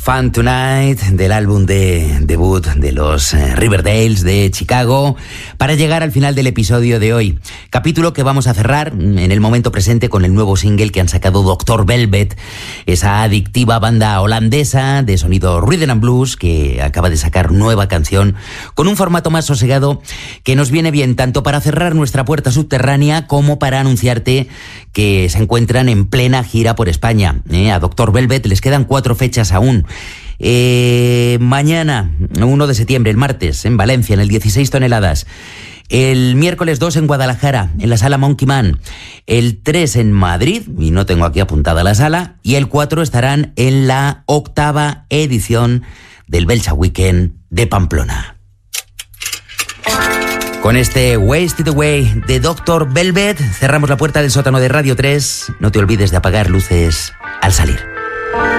Fun Tonight, del álbum de debut de los Riverdales de Chicago, para llegar al final del episodio de hoy. Capítulo que vamos a cerrar en el momento presente con el nuevo single que han sacado Dr. Velvet, esa adictiva banda holandesa de sonido rhythm and blues que acaba de sacar nueva canción con un formato más sosegado que nos viene bien tanto para cerrar nuestra puerta subterránea como para anunciarte que se encuentran en plena gira por España. A Dr. Velvet les quedan 4 fechas aún. Mañana, 1 de septiembre, el martes, en Valencia, en el 16 toneladas. El miércoles 2 en Guadalajara, en la sala Monkey Man. El 3 en Madrid, y no tengo aquí apuntada la sala. Y el 4 estarán en la 8ª edición del Belcha Weekend de Pamplona. Con este Wasted Away de Dr. Velvet cerramos la puerta del sótano de Radio 3. No te olvides de apagar luces al salir.